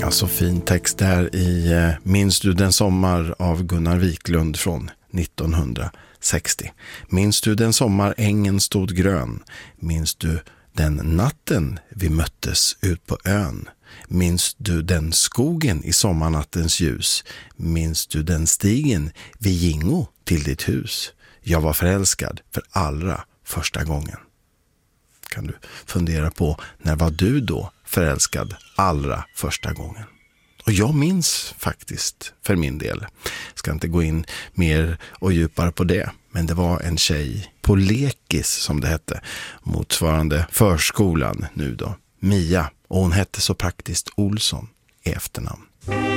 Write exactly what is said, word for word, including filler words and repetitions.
Ja, så fin text där i eh, Minns du den sommar av Gunnar Wiklund från nittonhundrasextio. Minns du den sommar ängen stod grön? Minns du den natten vi möttes ut på ön? Minns du den skogen i sommarnattens ljus? Minns du den stigen vi gingo till ditt hus? Jag var förälskad för allra första gången. Kan du fundera på, när var du då förälskad allra första gången? Och jag minns faktiskt för min del. Ska inte gå in mer och djupare på det. Men det var en tjej på lekis som det hette. Motsvarande förskolan nu då. Mia. Och hon hette så praktiskt Olsson i efternamn.